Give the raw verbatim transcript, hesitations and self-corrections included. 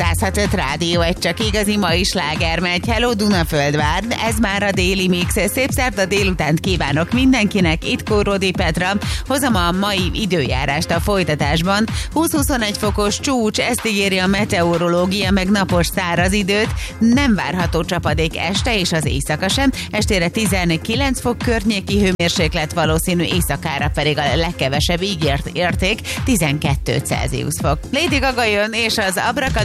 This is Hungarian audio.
száz hat öt Rádió egy, csak igazi ma is sláger megy. Hello Dunaföldvár, ez már a déli mix. Szép szerda délutánt kívánok mindenkinek. Itt Kóródi Petra. Hozom a mai időjárást a folytatásban. húsz-huszonegy fokos csúcs, ezt ígéri a meteorológia, meg napos száraz időt. Nem várható csapadék este és az éjszaka sem. Estére tizenkilenc fok környéki hőmérséklet valószínű, éjszakára pedig a legkevesebb ígért érték tizenkettő Celsius fok. Lady Gaga jön, és az Abracadabra